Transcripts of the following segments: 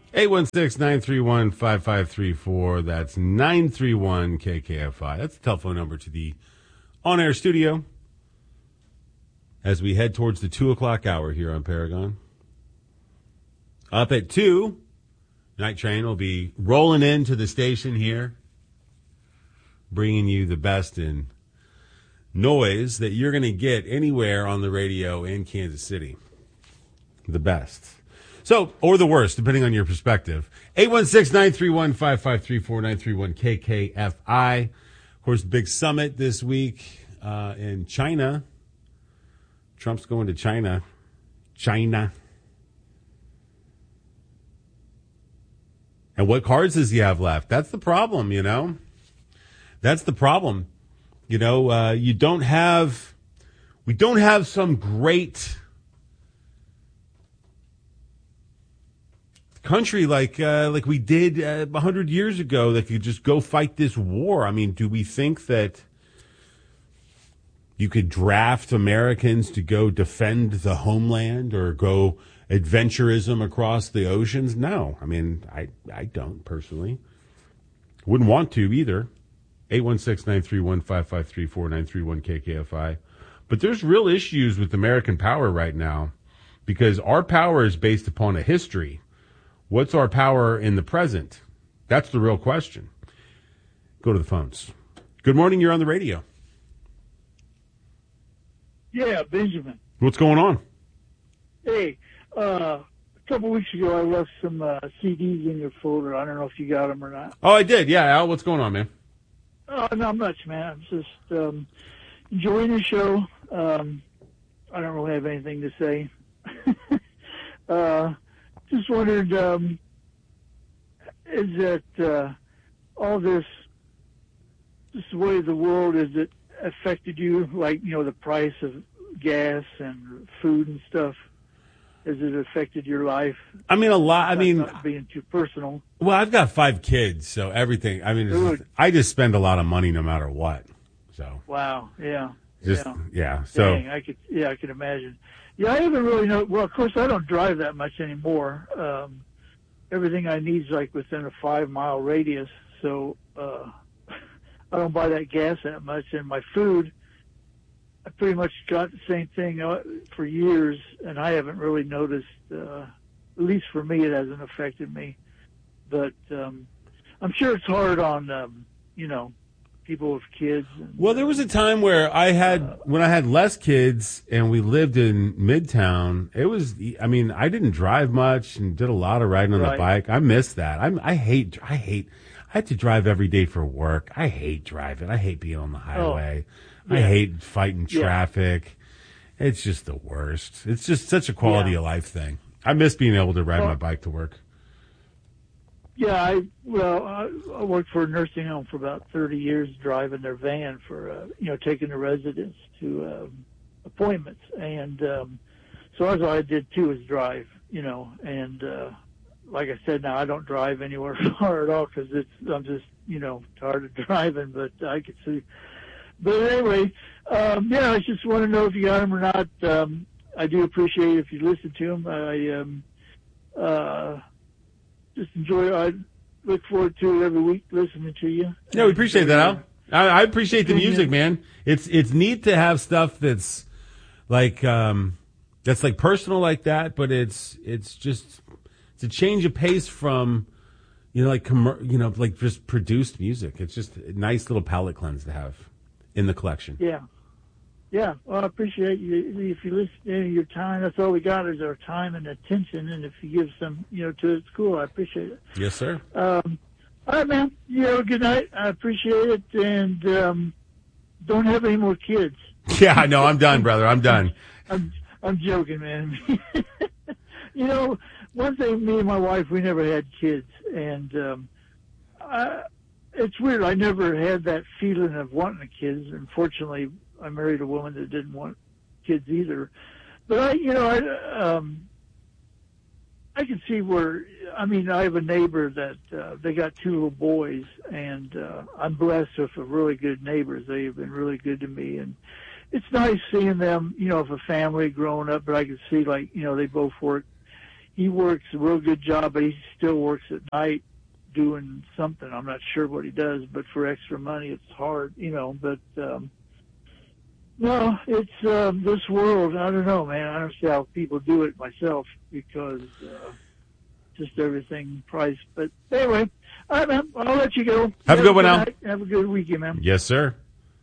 816-931-5534. That's 931-KKFI. That's the telephone number to the on-air studio as we head towards the 2 o'clock hour here on Paragon. Up at 2, Night Train will be rolling into the station here, bringing you the best in noise that you're going to get anywhere on the radio in Kansas City. The best. So, or the worst, depending on your perspective. 816-931-5534, 931-KKFI. Of course, big summit this week in China. Trump's going to China. And what cards does he have left? That's the problem, you know. That's the problem. You know, we don't have some great country like we did 100 years ago that could just go fight this war. I mean, do we think that you could draft Americans to go defend the homeland or go adventurism across the oceans? No. I mean, I don't personally. Wouldn't want to either. 816-931-5534, 931-KKFI. But there's real issues with American power right now because our power is based upon a history. What's our power in the present? That's the real question. Go to the phones. Good morning. You're on the radio. Yeah, Benjamin. What's going on? Hey, a couple weeks ago I left some CDs in your folder. I don't know if you got them or not. Oh, I did. Yeah, Al, what's going on, man? Not much, man. I'm just enjoying the show. I don't really have anything to say. Just wondered, is that all this way of the world, has it affected you? Like, you know, the price of gas and food and stuff. Has it affected your life? I mean, a lot. I mean, not being too personal. Well, I've got 5 kids, so everything. I mean, I just spend a lot of money no matter what. So. Wow. Yeah. Yeah. So. Dang, I could imagine. Yeah, I haven't really know. Well, of course, I don't drive that much anymore. Everything I need is like within a 5-mile radius, so I don't buy that gas that much. And my food, I pretty much got the same thing for years, and I haven't really noticed. At least for me, it hasn't affected me. But I'm sure it's hard on people with kids. Well, there was a time where when I had less kids and we lived in Midtown, it was, I mean, I didn't drive much and did a lot of riding on the bike. I miss that. I had to drive every day for work. I hate driving. I hate being on the highway. Yeah. I hate fighting traffic. Yeah. It's just the worst. It's just such a quality of life thing. I miss being able to ride my bike to work. Yeah, I worked for a nursing home for about 30 years, driving their van for, taking the residents to appointments. And so that's all I did, too, is drive, and like I said, now I don't drive anywhere far at all because I'm just, tired of driving, but I could see. But anyway, I just want to know if you got them or not. I do appreciate it if you listen to them. I just enjoy. I look forward to it every week listening to you. Yeah, we appreciate that, Al. I appreciate the music, man. It's neat to have stuff that's like personal like that, but it's a change of pace from like just produced music. It's just a nice little palate cleanse to have in the collection. Yeah. Yeah, well, I appreciate you. If you listen to your time, that's all we got is our time and attention. And if you give some, to it, it's cool. I appreciate it. Yes, sir. All right, man. Good night. I appreciate it. And don't have any more kids. Yeah, I know. I'm done, brother. I'm done. I'm joking, man. One thing, me and my wife, we never had kids. And it's weird. I never had that feeling of wanting kids. Unfortunately, I married a woman that didn't want kids either. But I can see where, I have a neighbor that, they got 2 little boys, and, I'm blessed with a really good neighbors. They have been really good to me, and it's nice seeing them, of a family growing up, but I can see they both work, he works a real good job, but he still works at night doing something. I'm not sure what he does, but for extra money, it's hard, but, no, it's, this world, I don't know, man. I don't see how people do it myself because, just everything price. But anyway, all right, man, I'll let you go. Have a good one, Al. Have a good weekend, man. Yes, sir.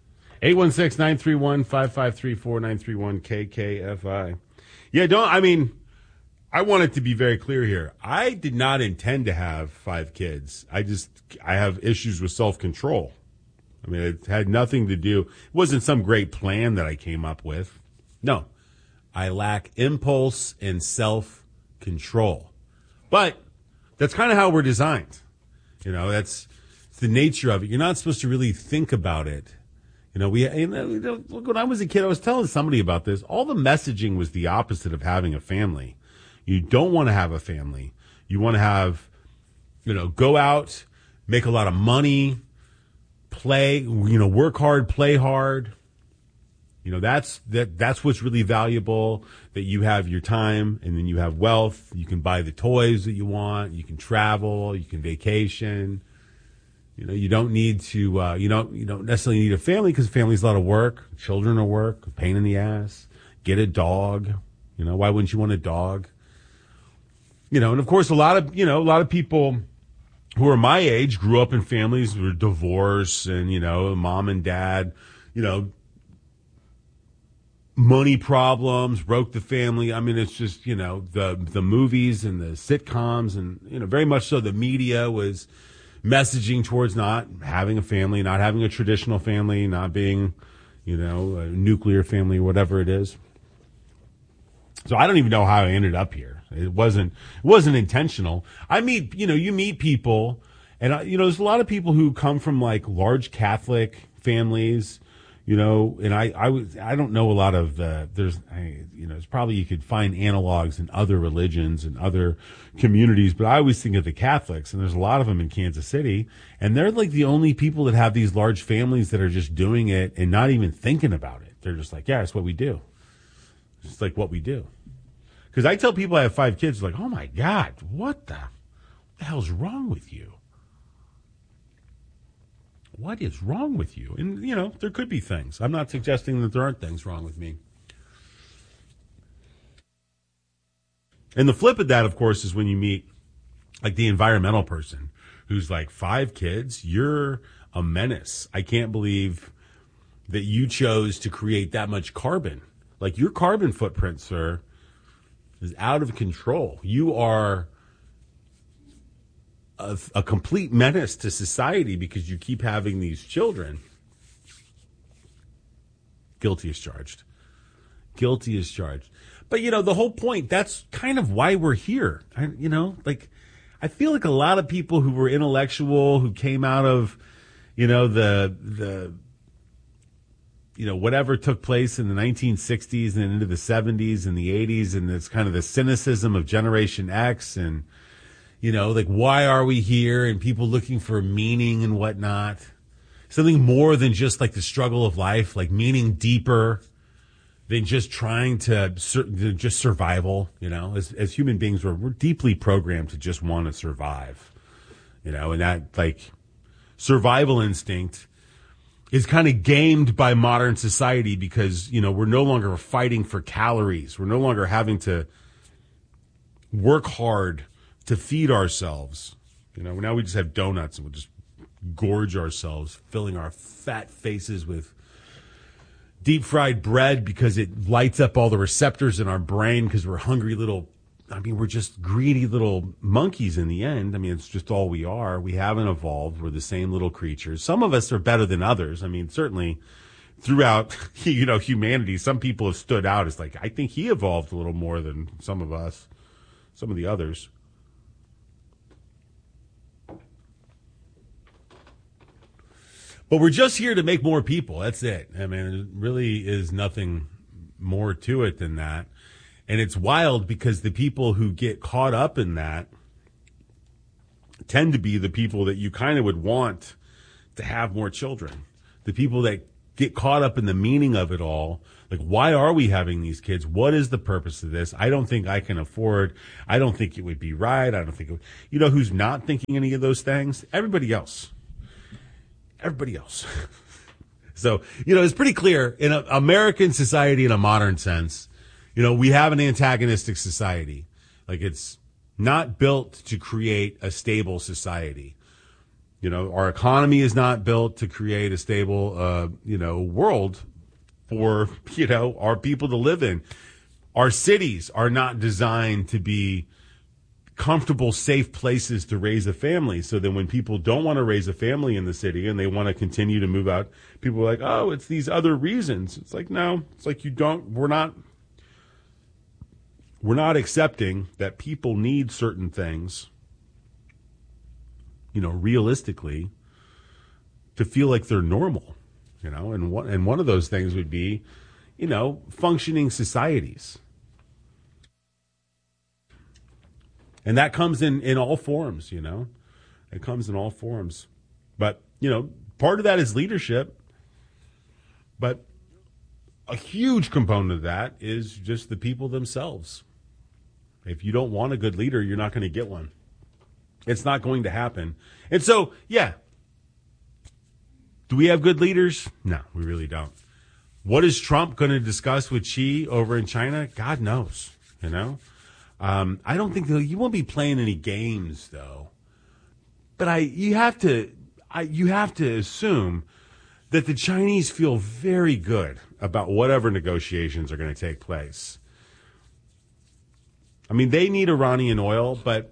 816-931-5534, 931-KKFI. Yeah, I want it to be very clear here. I did not intend to have 5 kids. I have issues with self-control. I mean, it had nothing to do, it wasn't some great plan that I came up with. No, I lack impulse and self-control. But that's kind of how we're designed. That's the nature of it. You're not supposed to really think about it. Look, when I was a kid, I was telling somebody about this. All the messaging was the opposite of having a family. You don't want to have a family. You want to have, go out, make a lot of money, play, work hard, play hard. That's what's really valuable, that you have your time and then you have wealth. You can buy the toys that you want. You can travel. You can vacation. You don't need to, you don't necessarily need a family because family's a lot of work. Children are work, a pain in the ass. Get a dog. Why wouldn't you want a dog? And of course, a lot of people who are my age grew up in families were divorced and, mom and dad, money problems broke the family. I mean, it's just, the movies and the sitcoms and, very much so the media was messaging towards not having a family, not having a traditional family, not being, a nuclear family, whatever it is. So I don't even know how I ended up here. It wasn't intentional. I meet, you meet people and, there's a lot of people who come from like large Catholic families, and I don't know a lot of there's probably you could find analogs in other religions and other communities, but I always think of the Catholics, and there's a lot of them in Kansas City, and they're like the only people that have these large families that are just doing it and not even thinking about it. They're just like, yeah, it's what we do. It's like what we do. Because I tell people I have 5 kids, like, oh my God, what the hell's wrong with you? What is wrong with you? And, there could be things. I'm not suggesting that there aren't things wrong with me. And the flip of that, of course, is when you meet, like, the environmental person who's like, 5 kids, you're a menace. I can't believe that you chose to create that much carbon. Like, your carbon footprint, sir, is out of control. You are a complete menace to society because you keep having these children. Guilty as charged. Guilty as charged. But, the whole point, that's kind of why we're here. I feel like a lot of people who were intellectual, who came out of, the whatever took place in the 1960s and into the 70s and the 80s, and it's kind of the cynicism of Generation X and, why are we here, and people looking for meaning and whatnot. Something more than just like the struggle of life, like meaning deeper than just trying to just survival. As human beings, we're deeply programmed to just want to survive, and that like survival instinct is kind of gamed by modern society because, we're no longer fighting for calories. We're no longer having to work hard to feed ourselves. Now we just have donuts and we'll just gorge ourselves, filling our fat faces with deep fried bread because it lights up all the receptors in our brain because we're hungry we're just greedy little monkeys in the end. It's just all we are. We haven't evolved. We're the same little creatures. Some of us are better than others. Certainly throughout, humanity, some people have stood out as like, I think he evolved a little more than some of us, some of the others. But we're just here to make more people. That's it. It really is nothing more to it than that. And it's wild because the people who get caught up in that tend to be the people that you kind of would want to have more children. The people that get caught up in the meaning of it all, Like, why are we having these kids? What is the purpose of this? I don't think I can afford. I don't think it would be right. I don't think you know who's not thinking any of those things? Everybody else. Everybody else. So, it's pretty clear in American society in a modern sense, we have an antagonistic society. Like, it's not built to create a stable society. Our economy is not built to create a stable, world for, our people to live in. Our cities are not designed to be comfortable, safe places to raise a family. So then when people don't want to raise a family in the city and they want to continue to move out, people are like, oh, it's these other reasons. It's like, no, it's like we're not accepting that people need certain things, realistically to feel like they're normal. And one of those things would be, functioning societies. And that comes in all forms, It comes in all forms. But, part of that is leadership. But a huge component of that is just the people themselves. If you don't want a good leader, you're not going to get one. It's not going to happen. And so, yeah. Do we have good leaders? No, we really don't. What is Trump going to discuss with Xi over in China? God knows, I don't think he won't be playing any games, though. But you have to assume that the Chinese feel very good about whatever negotiations are going to take place. I mean, they need Iranian oil, but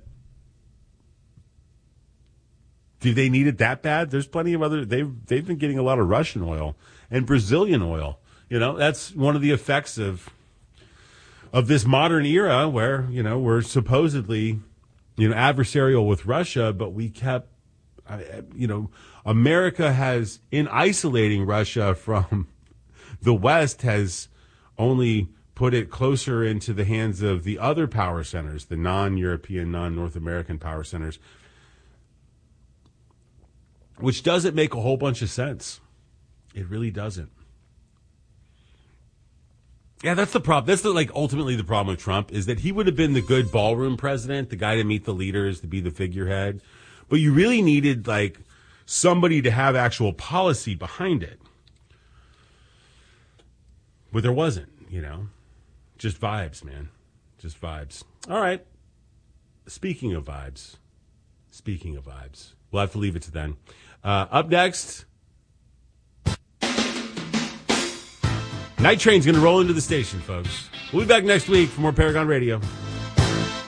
do they need it that bad? There's plenty of other. They've been getting a lot of Russian oil and Brazilian oil. That's one of the effects of this modern era where we're supposedly adversarial with Russia, but we kept America has, in isolating Russia from the West, has only put it closer into the hands of the other power centers, the non-European, non-North American power centers. Which doesn't make a whole bunch of sense. It really doesn't. Yeah, that's the problem. That's ultimately the problem with Trump is that he would have been the good ballroom president, the guy to meet the leaders, to be the figurehead. But you really needed somebody to have actual policy behind it. But there wasn't, Just vibes, man. Just vibes. All right. Speaking of vibes. We'll have to leave it to then. Up next, Night Train's going to roll into the station, folks. We'll be back next week for more Paragon Radio.